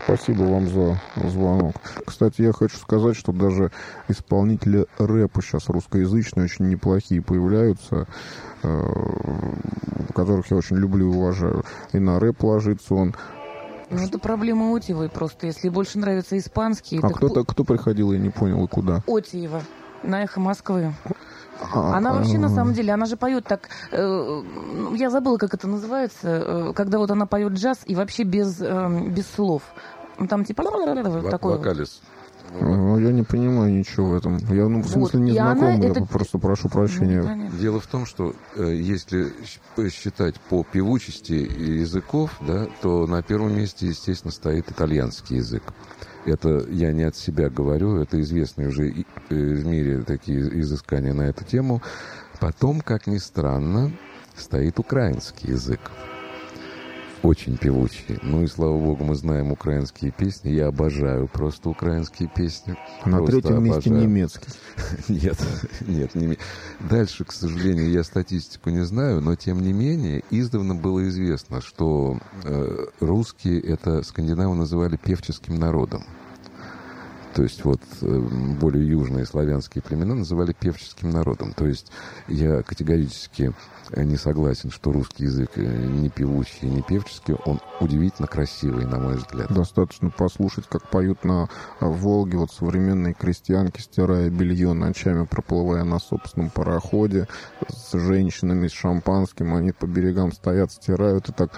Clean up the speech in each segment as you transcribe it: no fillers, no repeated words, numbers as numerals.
Спасибо вам за звонок. Кстати, я хочу сказать, что даже исполнители рэпа сейчас русскоязычные очень неплохие появляются, которых я очень люблю и уважаю. И на рэп ложится он. Ну, это проблема Отиевой просто. Если больше нравится испанский... А кто приходил, я не понял, и куда? Отиева. На «Эхо Москвы». Она вообще, на самом деле, она же поет так... я забыла, как это называется. Когда вот она поет джаз и вообще без слов. Там типа... такой вокалис. Я не понимаю ничего в этом. Я, в смысле, не знаком, я просто прошу прощения. Дело в том, что если считать по певучести языков, да, то на первом месте, естественно, стоит итальянский язык. Это я не от себя говорю, это известные уже в мире такие изыскания на эту тему. Потом, как ни странно, стоит украинский язык. Очень певучий. Ну и, слава богу, мы знаем украинские песни. Я обожаю просто украинские песни. На третьем месте немецкий. Нет. Дальше, к сожалению, я статистику не знаю, но, тем не менее, издавна было известно, что русские, это скандинавы называли певческим народом. То есть вот более южные славянские племена называли певческим народом. То есть я категорически не согласен, что русский язык не певучий, не певческий. Он удивительно красивый, на мой взгляд. Достаточно послушать, как поют на Волге вот современные крестьянки, стирая белье ночами, проплывая на собственном пароходе с женщинами, с шампанским. Они по берегам стоят, стирают и так...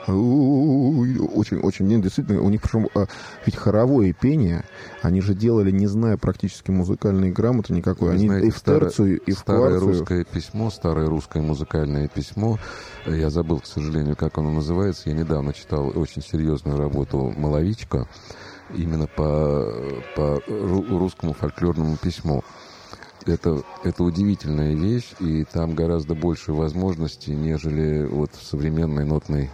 Очень, нет, действительно, у них причем ведь хоровое пение, они же делали, не зная практически музыкальной грамоты никакой. Они знаете, и в терцию, и в кварцию. Старое русское музыкальное письмо, я забыл, к сожалению, как оно называется, я недавно читал очень серьезную работу «Маловичка», именно по русскому фольклорному письму. Это удивительная вещь, и там гораздо больше возможностей, нежели вот в современной нотной,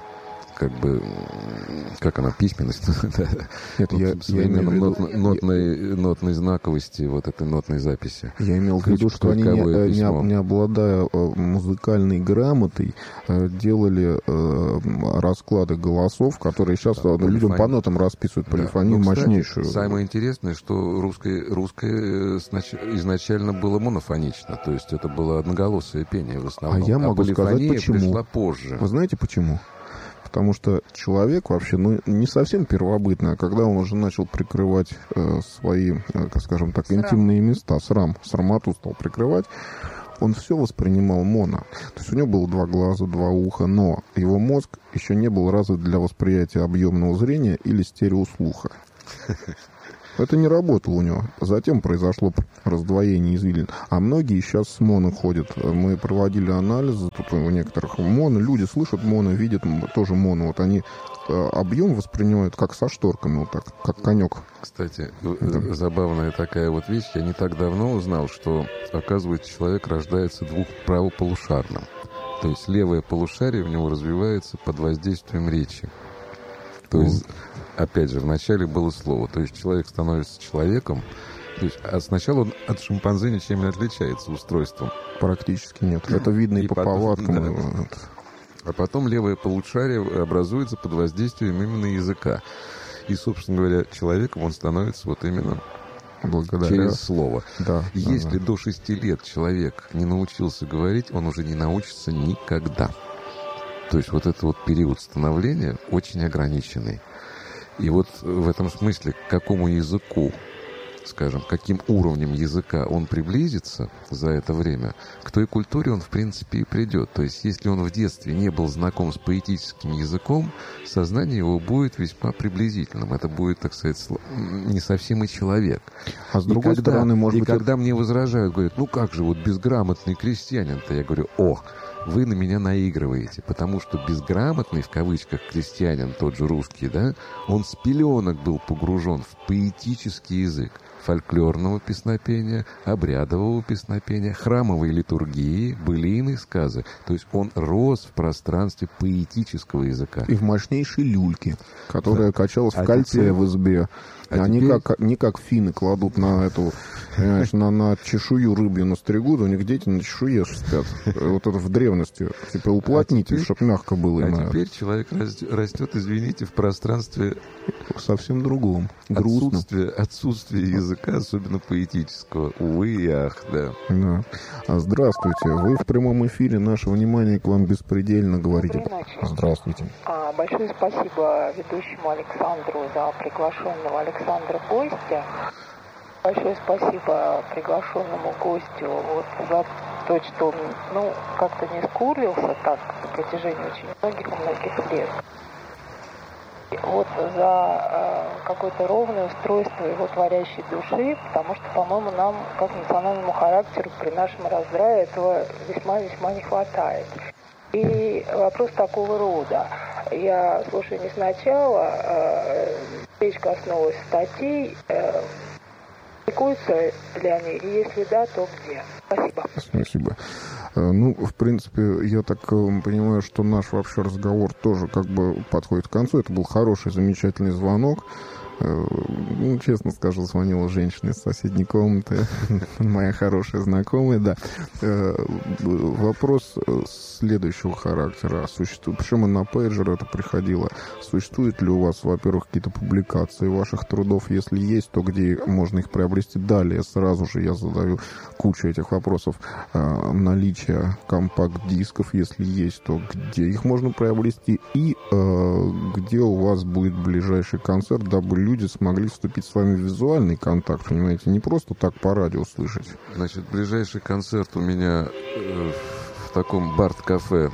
как она, письменность? Нет, я имею в виду... нотной знаковости, вот этой нотной записи. Я имел в виду, что они, не обладая музыкальной грамотой, делали расклады голосов, которые сейчас людям по нотам расписывают полифонию мощнейшую. Самое интересное, что русское изначально было монофонично, то есть это было одноголосое пение в основном. А я могу сказать, почему. Пришла позже. Вы знаете почему? Потому что человек вообще, не совсем первобытный, а когда он уже начал прикрывать свои, скажем так, интимные места, срамоту стал прикрывать, он все воспринимал моно. То есть у него было 2 глаза, 2 уха, но его мозг еще не был развит для восприятия объемного зрения или стереослуха. Это не работало у него. Затем произошло раздвоение извилин. А многие сейчас с моно ходят. Мы проводили анализы. Тут у некоторых моно. Люди слышат моно, видят тоже моно. Вот они объем воспринимают как со шторками, вот так, как конек. Кстати, забавная такая вот вещь. Я не так давно узнал, что, оказывается, человек рождается правополушарным. То есть левое полушарие у него развивается под воздействием речи. То есть, опять же, вначале было слово. То есть человек становится человеком. То есть, а сначала он от шимпанзе ничем не отличается устройством. Практически нет. Это видно и по повадкам. Да. А потом левое полушарие образуется под воздействием именно языка. И, собственно говоря, человеком он становится вот именно через слово. Да, Если до 6 лет человек не научился говорить, он уже не научится никогда. То есть вот этот вот период становления очень ограниченный. И вот в этом смысле к какому языку, скажем, каким уровнем языка он приблизится за это время, к той культуре он, в принципе, и придет. То есть если он в детстве не был знаком с поэтическим языком, сознание его будет весьма приблизительным. Это будет, так сказать, не совсем и человек. А с другой стороны, может быть... когда мне возражают, говорят, ну как же, вот безграмотный крестьянин-то, я говорю, вы на меня наигрываете, потому что безграмотный, в кавычках, крестьянин, тот же русский, да, он с пеленок был погружен в поэтический язык фольклорного песнопения, обрядового песнопения, храмовой литургии, былины, сказы. То есть он рос в пространстве поэтического языка. И в мощнейшей люльке, которая качалась в кольце в избе. Они не как финны кладут на эту Понимаешь, на чешую рыбью настригут, у них дети на чешуе спят. Вот это в древности. Типа уплотнитель, чтобы мягко было. А теперь человек растет, извините, в пространстве совсем другом. Грустно. Отсутствие языка, особенно поэтического. Увы и ах, да. Здравствуйте. Вы в прямом эфире. Наше внимание к вам беспредельно. Говорите. Здравствуйте. Большое спасибо ведущему Александру за приглашенного Александра гостя. Большое спасибо приглашенному гостю за то, что как-то не скурлился так на протяжении очень многих лет. За какое-то ровное устройство его творящей души, потому что, по-моему, нам, как национальному характеру, при нашем раздрае этого весьма-весьма не хватает. И вопрос такого рода. Я слушаю не сначала, речь коснулась статей, публикуются ли они, и если да, то где? Спасибо. Спасибо. В принципе, я так понимаю, что наш вообще разговор тоже как бы подходит к концу. Это был хороший, замечательный звонок. Честно скажу, звонила женщина из соседней комнаты, моя хорошая знакомая, да. Вопрос следующего характера. Причем и на пейджер это приходило. Существует ли у вас, во-первых, какие-то публикации ваших трудов? Если есть, то где можно их приобрести? Далее сразу же я задаю кучу этих вопросов. Наличие компакт-дисков, если есть, то где их можно приобрести? И где у вас будет ближайший концерт, дабы люди смогли вступить с вами в визуальный контакт, понимаете, не просто так по радио слышать. Значит, ближайший концерт у меня в таком Барт-кафе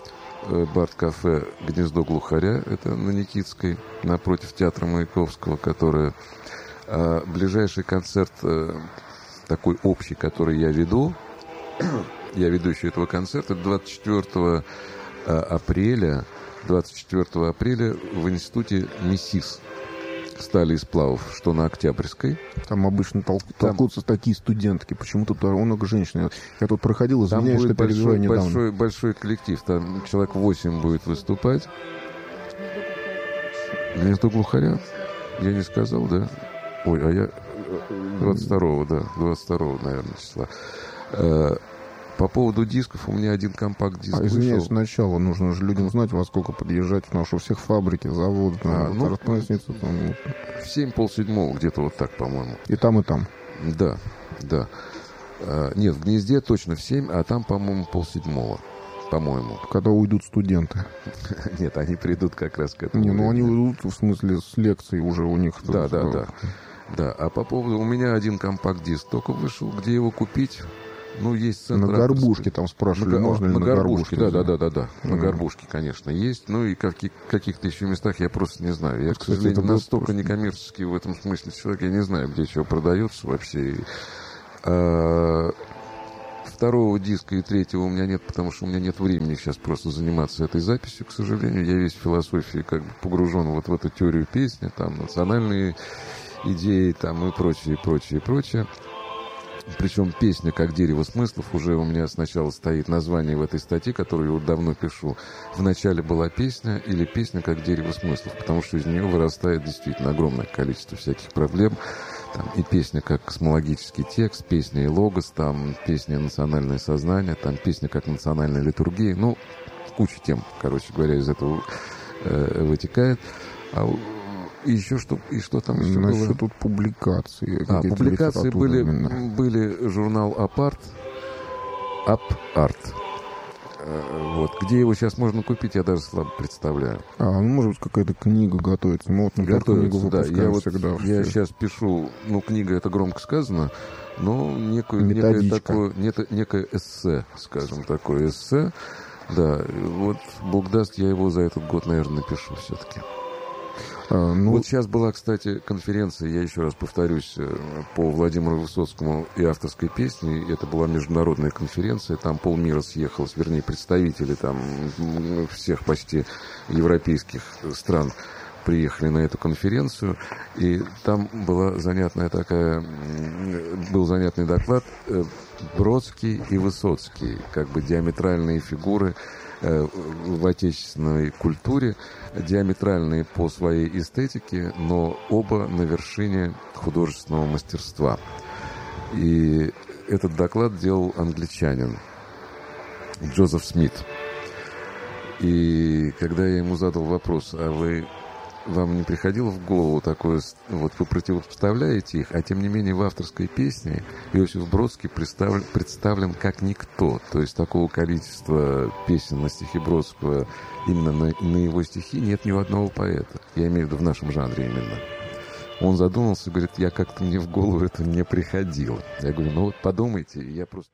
«Гнездо глухаря», это на Никитской, напротив театра Маяковского, которое... ближайший концерт такой общий, который я веду, я ведущий этого концерта, 24 апреля в институте МИСИС стали и сплавов, что на Октябрьской. Там обычно толкутся такие студентки. Почему-то много женщин. Я тут проходил, извиняюсь, что перебиваю недавно. Большой коллектив. Там человек 8 будет выступать. Гнездо глухаря? Я не сказал, да? Ой, а я 22-го, наверное, числа. По поводу дисков, у меня один компакт-диск вышел. Извиняюсь, сначала нужно же людям знать, во сколько подъезжать, потому что у всех фабрики, заводы, разносницы. В 7:30 где-то вот так, по-моему. И там, и там. Да. Нет, в Гнезде точно в 7, а там, по-моему, 6:30, по-моему. Когда уйдут студенты. Нет, они придут как раз к этому. Они уйдут, в смысле, с лекцией уже у них. Да. А по поводу... У меня один компакт-диск только вышел. Где его купить? Есть центр... На Горбушке там спрашивали, можно ли на Горбушке. Да. На Горбушке, конечно, есть. И каких-то еще местах я просто не знаю. Я, к сожалению, настолько некоммерческий в этом смысле человек, я не знаю, где чего продается вообще. Второго диска и третьего у меня нет, потому что у меня нет времени сейчас просто заниматься этой записью, к сожалению. Я весь в философии как бы погружен вот в эту теорию песни, там, национальные идеи, там, и прочее. Причем песня «Как дерево смыслов» уже у меня сначала стоит название в этой статье, которую я давно пишу. Вначале была песня или песня «Как дерево смыслов», потому что из нее вырастает действительно огромное количество всяких проблем. Там и песня как космологический текст, песня и логос, там песня «Национальное сознание», там песня как национальная литургия. Куча тем, короче говоря, из этого вытекает. И еще что там еще было? Насчет тут публикации. Публикации были журнал «Ап-Арт», где его сейчас можно купить, я даже слабо представляю. Может быть, какая-то книга готовится. Мы книгу выпускаем всегда. Я сейчас пишу, книга, это громко сказано, но некое эссе, скажем, такое эссе. Да, Бог даст, я его за этот год, наверное, напишу все-таки. Сейчас была, кстати, конференция, я еще раз повторюсь, по Владимиру Высоцкому и авторской песне. Это была международная конференция, там полмира съехалось, вернее, представители там всех почти европейских стран приехали на эту конференцию. И там был занятный доклад Бродский и Высоцкий, как бы диаметральные фигуры в отечественной культуре, диаметральные по своей эстетике, но оба на вершине художественного мастерства. И этот доклад делал англичанин Джозеф Смит. И когда я ему задал вопрос, вам не приходило в голову такое, вот вы противопоставляете их, а тем не менее в авторской песне Иосиф Бродский представлен как никто. То есть такого количества песен на стихи Бродского именно на его стихи нет ни у одного поэта. Я имею в виду в нашем жанре именно. Он задумался, говорит, мне в голову это не приходило. Я говорю, вот подумайте, я просто...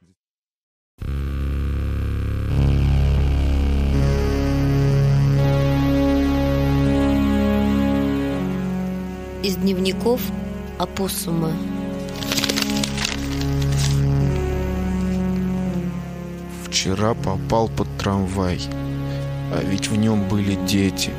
Из дневников опоссума. Вчера попал под трамвай, а ведь в нем были дети.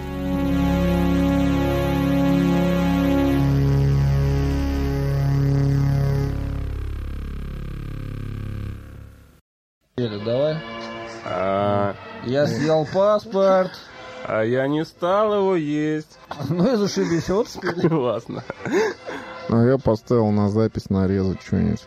Давай. Я съел паспорт. А я не стал его есть. Ну и зашибись, вот теперь. Классно. А я поставил на запись нарезать что-нибудь.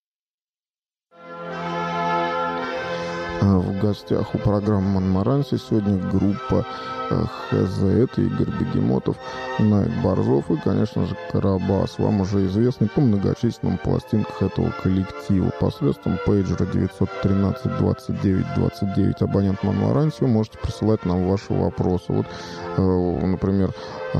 В гостях у программы «Монмаранси» сегодня группа ХЗ. Это Игорь Бегемотов, Найк Борзов и, конечно же, Карабас. Вам уже известный по многочисленным пластинках этого коллектива. Посредством пейджера 913 29 29 абонент «Монмаранси» вы можете присылать нам ваши вопросы. Вот, например,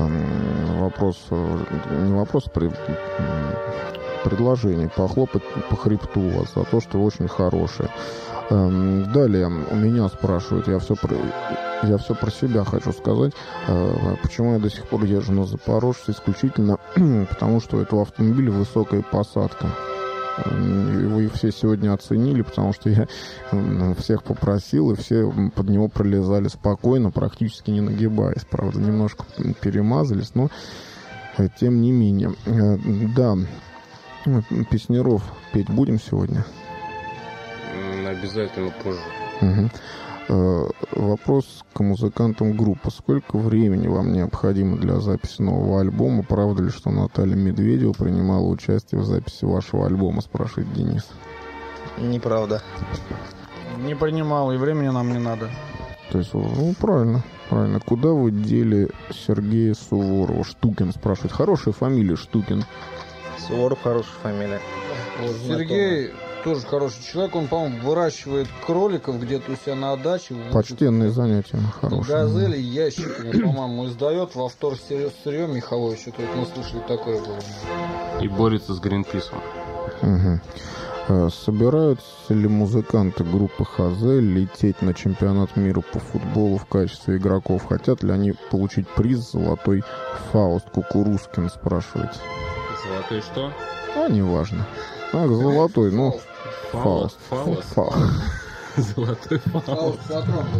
предложение похлопать по хребту у вас за то, что вы очень хорошие. Далее у меня спрашивают, я все про себя хочу сказать, почему я до сих пор езжу на Запорожце, исключительно потому, что у этого автомобиля высокая посадка. Вы все сегодня оценили, потому что я всех попросил, и все под него пролезали спокойно, практически не нагибаясь. Правда, немножко перемазались, но тем не менее. Да, песняров петь будем сегодня? Обязательно позже. Угу. Вопрос к музыкантам группы. Сколько времени вам необходимо для записи нового альбома? Правда ли, что Наталья Медведева принимала участие в записи вашего альбома, спрашивает Денис? Неправда. Не принимал, и времени нам не надо. То есть, правильно. Куда вы дели Сергея Суворова? Штукин спрашивает. Хорошая фамилия Штукин. Суворов хорошая фамилия. Сергей тоже хороший человек. Он, по-моему, выращивает кроликов где-то у себя на даче. Почтенные занятия. Хорошие. Газели ящиками, по-моему, издает во вторсырье меховое. Что-то вот мы слышали такое было. И борется с Гринписом. Угу. Собираются ли музыканты группы ХЗ лететь на чемпионат мира по футболу в качестве игроков? Хотят ли они получить приз «Золотой Фауст»? Кукурузкин спрашивает. Золотой что? Неважно. Золотой, Фауст. Фауст. Золотой Фауст.